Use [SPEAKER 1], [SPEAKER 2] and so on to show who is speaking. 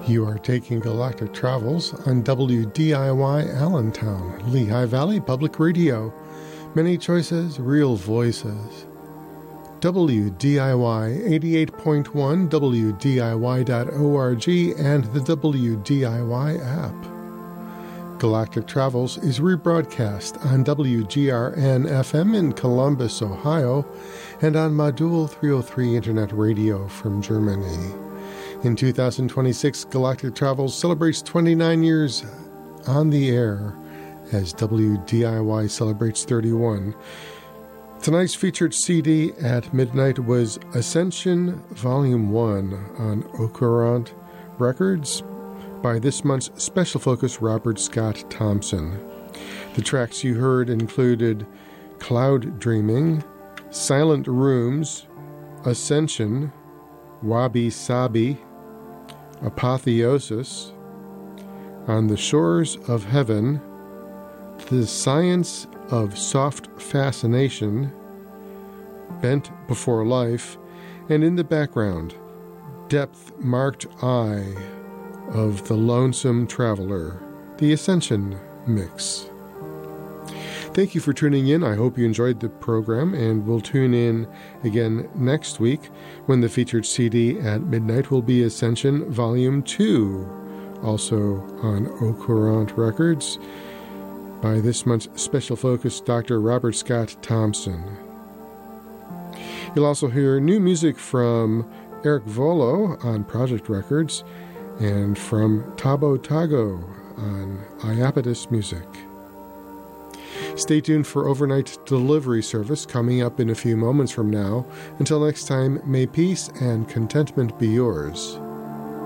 [SPEAKER 1] You are taking Galactic Travels on WDIY Allentown, Lehigh Valley Public Radio. Many choices, real voices. WDIY 88.1, WDIY.org, and the WDIY app. Galactic Travels is rebroadcast on WGRN-FM in Columbus, Ohio, and on Modul 303 Internet Radio from Germany. In 2026, Galactic Travels celebrates 29 years on the air as WDIY celebrates 31. Tonight's featured CD at midnight was Ascension Volume 1 on Okurant Records by this month's Special Focus Robert Scott Thompson. The tracks you heard included Cloud Dreaming, Silent Rooms, Ascension, Wabi Sabi, Apotheosis, On the Shores of Heaven, The Science of Soft Fascination, Bent Before Life, and in the background, Depth-Marked Eye of The Lonesome Traveler, the Ascension Mix. Thank you for tuning in. I hope you enjoyed the program, and we'll tune in again next week when the featured CD at midnight will be Ascension Volume 2, also on Okurant Records, by this month's Special Focus Dr. Robert Scott Thompson. You'll also hear new music from Eric Volo on Project Records and from Tabo Tago on Iapetus Music. Stay tuned for overnight delivery service coming up in a few moments from now. Until next time, may peace and contentment be yours.